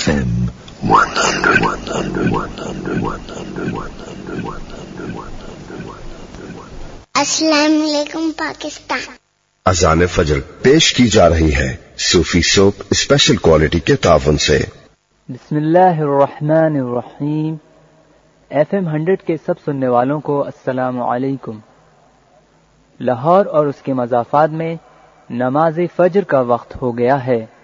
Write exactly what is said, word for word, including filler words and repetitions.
M one hundred, one hundred, one hundred, one hundred, one hundred, one hundred, one hundred. अस्सलाम वालेकुम पाकिस्तान। अज़ान फजर पेश की जा रही है सूफी सोप स्पेशल क्वालिटी के तावन से। बिस्मिल्लाहिर्रहमानिर्रहीम। एफ एम हंड्रेड के सब सुनने वालों को अस्सलाम वालेकुम। लाहौर और उसके मज़ाफ़ात में नमाज फजर का वक्त हो गया है।